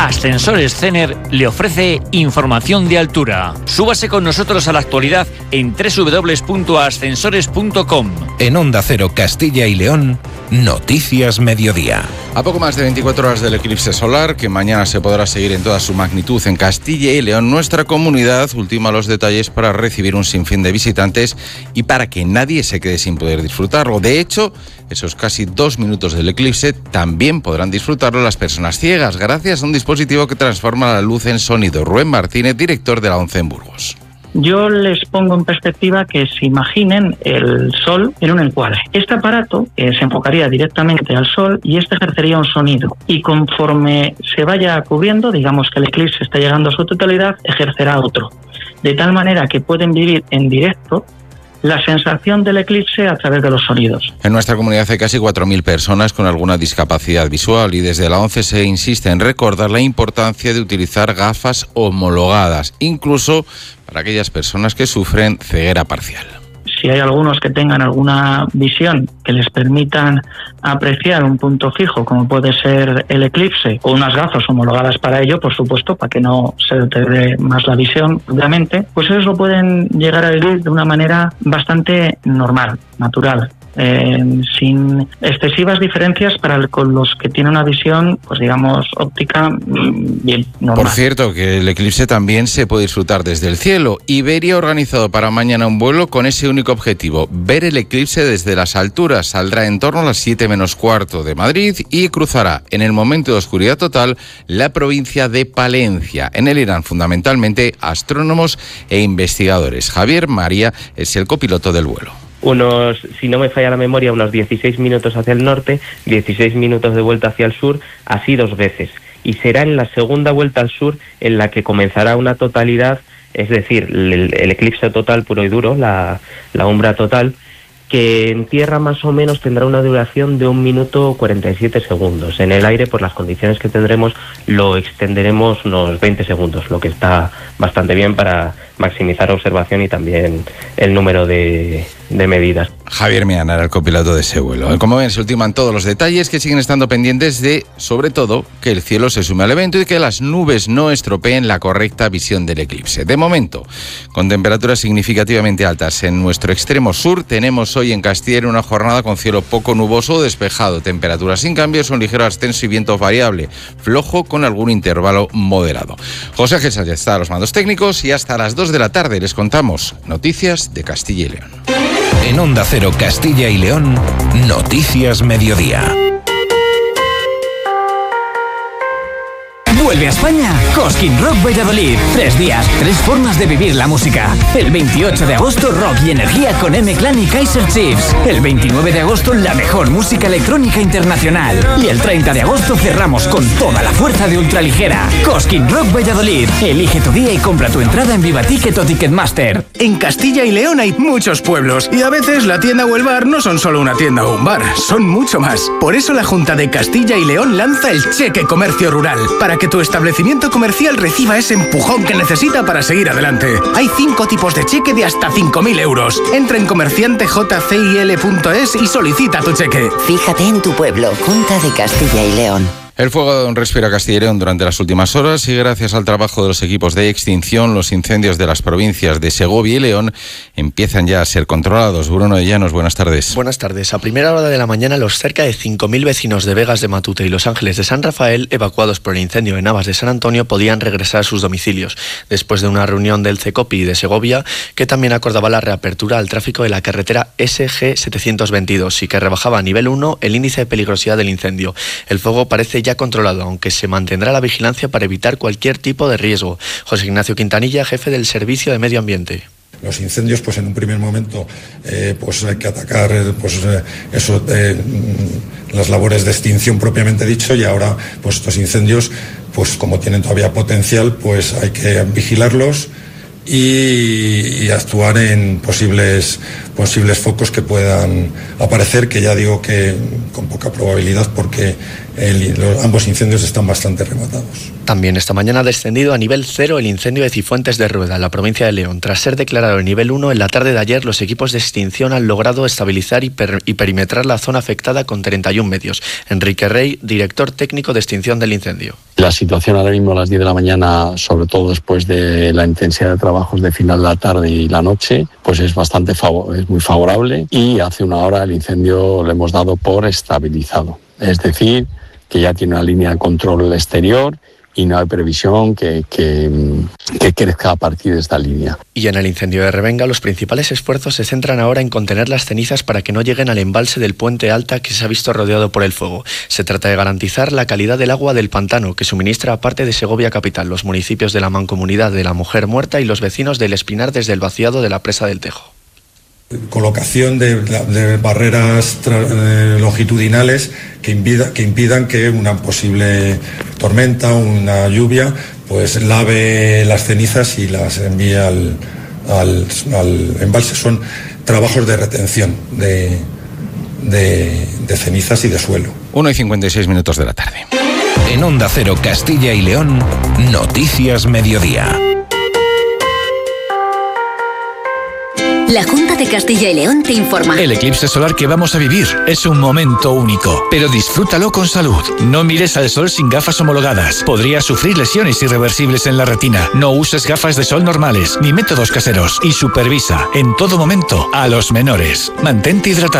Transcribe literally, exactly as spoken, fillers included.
Ascensores Cener le ofrece información de altura. Súbase con nosotros a la actualidad en doble u doble u doble u punto ascensores punto com. En Onda Cero Castilla y León, Noticias Mediodía. A poco más de veinticuatro horas del eclipse solar, que mañana se podrá seguir en toda su magnitud en Castilla y León, nuestra comunidad ultima los detalles para recibir un sinfín de visitantes y para que nadie se quede sin poder disfrutarlo. De hecho, esos casi dos minutos del eclipse también podrán disfrutarlo las personas ciegas, gracias a un dispositivo que transforma la luz en sonido. Rubén Martínez, director de la ONCE en Burgos. Yo les pongo en perspectiva que se imaginen el sol en un encuadre. Este aparato eh, se enfocaría directamente al sol y este ejercería un sonido. Y conforme se vaya cubriendo, digamos que el eclipse está llegando a su totalidad, ejercerá otro. De tal manera que pueden vivir en directo la sensación del eclipse a través de los sonidos. En nuestra comunidad hay casi cuatro mil personas con alguna discapacidad visual y desde la ONCE se insiste en recordar la importancia de utilizar gafas homologadas, incluso para aquellas personas que sufren ceguera parcial. Si hay algunos que tengan alguna visión que les permitan apreciar un punto fijo, como puede ser el eclipse, o unas gafas homologadas para ello, por supuesto, para que no se deteriore más la visión, obviamente, pues ellos lo pueden llegar a vivir de una manera bastante normal, natural. Eh, sin excesivas diferencias para el, con los que tienen una visión, pues digamos, óptica bien normal. Por cierto, que el eclipse también se puede disfrutar desde el cielo. Iberia ha organizado para mañana un vuelo con ese único objetivo, ver el eclipse desde las alturas. Saldrá en torno a las siete menos cuarto de Madrid y cruzará en el momento de oscuridad total la provincia de Palencia. En él irán fundamentalmente astrónomos e investigadores. Javier María es el copiloto del vuelo. Unos, si no me falla la memoria, unos dieciséis minutos hacia el norte, dieciséis minutos de vuelta hacia el sur, así dos veces. Y será en la segunda vuelta al sur en la que comenzará una totalidad, es decir, el, el eclipse total puro y duro, la, la umbra total, que en tierra más o menos tendrá una duración de un minuto cuarenta y siete segundos. En el aire, por las condiciones que tendremos, lo extenderemos unos veinte segundos, lo que está bastante bien para maximizar observación y también el número de, de medidas. Javier Meana era el copiloto de ese vuelo. Como ven, se ultiman todos los detalles que siguen estando pendientes de, sobre todo, que el cielo se sume al evento y que las nubes no estropeen la correcta visión del eclipse. De momento, con temperaturas significativamente altas en nuestro extremo sur, tenemos hoy en Castilla y León una jornada con cielo poco nuboso o despejado. Temperaturas sin cambios, un ligero ascenso y viento variable, flojo con algún intervalo moderado. José Ángel Sánchez está a los mandos técnicos y hasta las dos de la tarde les contamos noticias de Castilla y León. En Onda Cero Castilla y León, Noticias Mediodía. Vuelve a España Cosquín Rock Valladolid. Tres días, tres formas de vivir la música. El veintiocho de agosto, rock y energía con M-Clan y Kaiser Chiefs. El veintinueve de agosto, la mejor música electrónica internacional. Y el treinta de agosto cerramos con toda la fuerza de ultraligera. Cosquín Rock Valladolid. Elige tu día y compra tu entrada en Viva Ticket o Ticketmaster. En Castilla y León hay muchos pueblos y a veces la tienda o el bar no son solo una tienda o un bar, son mucho más. Por eso la Junta de Castilla y León lanza el Cheque Comercio Rural, para que tu establecimiento comercial reciba ese empujón que necesita para seguir adelante. Hay cinco tipos de cheque de hasta cinco mil euros. Entra en comerciante j c i l punto es y solicita tu cheque. Fíjate en tu pueblo, Junta de Castilla y León. El fuego respira Castilla y León durante las últimas horas y gracias al trabajo de los equipos de extinción, los incendios de las provincias de Segovia y León empiezan ya a ser controlados. Bruno de Llanos, buenas tardes. Buenas tardes. A primera hora de la mañana, los cerca de cinco mil vecinos de Vegas de Matute y Los Ángeles de San Rafael, evacuados por el incendio de Navas de San Antonio, podían regresar a sus domicilios, después de una reunión del CECOPI de Segovia, que también acordaba la reapertura al tráfico de la carretera S G setecientos veintidós y que rebajaba a nivel uno el índice de peligrosidad del incendio. El fuego parece ya controlado, aunque se mantendrá la vigilancia para evitar cualquier tipo de riesgo. José Ignacio Quintanilla, jefe del Servicio de Medio Ambiente. Los incendios, pues en un primer momento, eh, pues hay que atacar, pues eh, eso, eh, las labores de extinción propiamente dicho, y ahora, pues estos incendios, pues como tienen todavía potencial, pues hay que vigilarlos y, y actuar en posibles posibles focos que puedan aparecer, que ya digo que con poca probabilidad, porque el, los, ambos incendios están bastante rematados. También esta mañana ha descendido a nivel cero el incendio de Cifuentes de Rueda, en la provincia de León. Tras ser declarado en nivel uno, en la tarde de ayer los equipos de extinción han logrado estabilizar y, per y perimetrar la zona afectada con treinta y un medios. Enrique Rey, director técnico de extinción del incendio. La situación ahora mismo a las diez de la mañana, sobre todo después de la intensidad de trabajos de final de la tarde y la noche, pues es bastante favor es muy favorable, y hace una hora el incendio lo hemos dado por estabilizado. Es decir, que ya tiene una línea de control exterior y no hay previsión que, que, que crezca a partir de esta línea. Y en el incendio de Revenga, los principales esfuerzos se centran ahora en contener las cenizas para que no lleguen al embalse del Puente Alta, que se ha visto rodeado por el fuego. Se trata de garantizar la calidad del agua del pantano, que suministra a parte de Segovia capital, los municipios de la Mancomunidad de la Mujer Muerta y los vecinos del Espinar desde el vaciado de la presa del Tejo. Colocación de, de barreras eh, longitudinales que, impida, que impidan que una posible tormenta, una lluvia, pues lave las cenizas y las envíe al, al, al embalse. Son trabajos de retención de, de, de cenizas y de suelo. una y cincuenta y seis minutos de la tarde. En Onda Cero Castilla y León, Noticias Mediodía. La Junta de Castilla y León te informa. El eclipse solar que vamos a vivir es un momento único, pero disfrútalo con salud. No mires al sol sin gafas homologadas. Podrías sufrir lesiones irreversibles en la retina. No uses gafas de sol normales ni métodos caseros. Y supervisa en todo momento a los menores. Mantente hidratado.